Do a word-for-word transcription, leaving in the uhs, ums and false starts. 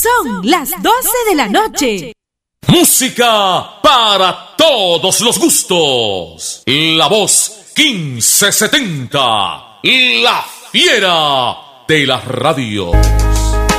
Son las doce de la noche. Música para todos los gustos. La voz quince setenta. La fiera de la radio.